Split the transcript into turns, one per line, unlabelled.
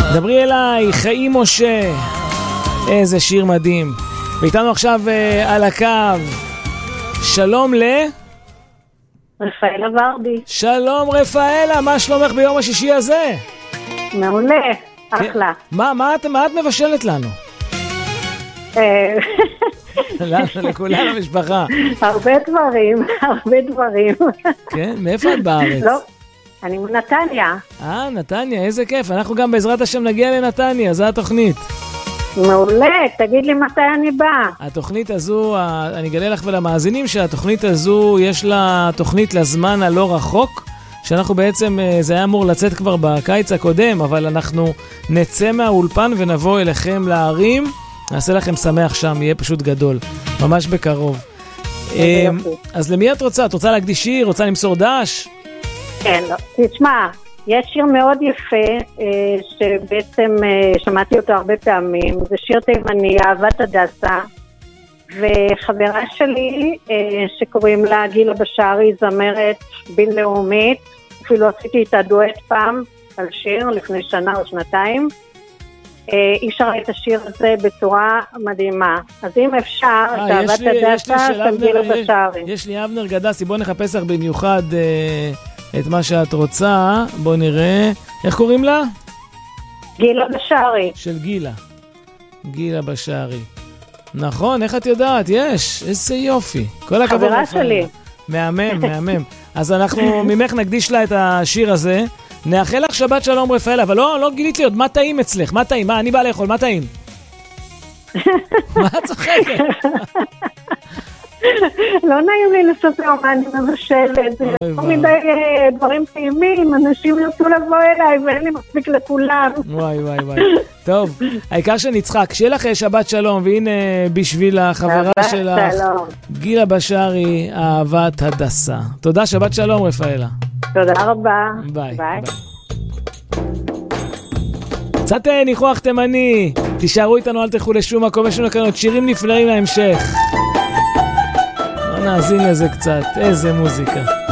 דברי אליי, חיים משה. איזה שיר מדהים. ואיתנו עכשיו על הקו. שלום
רפאלה ורדי.
שלום רפאלה, מה שלומך ביום השישי הזה?
מעולה, אחלה.
מה את מבשלת לנו? לכולם המשפחה.
הרבה דברים.
כן? מאיפה את בארץ?
לא, אני מנתניה.
נתניה, איזה כיף. אנחנו גם בעזרת השם נגיע לנתניה, זו התוכנית.
מעולה, תגיד לי מתי אני באה.
התוכנית הזו, אני אגלה לך ולמאזינים שהתוכנית הזו, יש לה תוכנית לזמן הלא רחוק, שאנחנו בעצם, זה היה אמור לצאת כבר בקיץ הקודם, אבל אנחנו נצא מהאולפן ונבוא אליכם לערים, נעשה לכם שמח שם, יהיה פשוט גדול, ממש בקרוב. אז למי את רוצה? את רוצה להקדיש שיר? רוצה למסור דש?
כן, תשמע, יש שיר מאוד יפה, שבעצם שמעתי אותו הרבה פעמים, זה שיר תימני, אהבת הדסה, וחברה שלי שקוראים לה גילה בשארי, זמרת בינלאומית, אפילו עשיתי איתה דואט פעם על שיר לפני שנה או שנתיים, היא שרה את השיר הזה בצורה מדהימה. אז אם אפשר, את אהבת הדסה של גילה בשארי.
יש לי אבנר גדסי, בוא נחפש לך במיוחד את מה שאת רוצה. בוא נראה, איך קוראים לה?
גילה בשארי.
של גילה בשארי. נכון, איך את יודעת? יש, איזה יופי. כל הכבוד.
חברה שלי.
מהמם. אז אנחנו ממך נקדיש לה את השיר הזה. נאחל לך שבת שלום רפאלה, אבל לא גילית לי עוד, מה טעים אצלך? מה טעים? מה אני בא לאכול? מה טעים? מה את צוחקת?
לא נעים לי לספר מה אני מבשלת, לא מדי דברים טעימים, אנשים ירצו לבוא אליי ואין לי מספיק לכולם.
וואי. טוב, העיקר שנצחק, שיהיה לך שבת שלום, והנה בשביל החברה שלך, גילה בשארי, אהבת הדסה. תודה, שבת שלום רפאלה.
תודה רבה.
ביי. קצת ניחוח תימני, תישארו איתנו, אל תלכו לשום מקום, יש לנו כאן עוד שירים נפלאים להמשך. נאזין לזה קצת, איזה מוזיקה.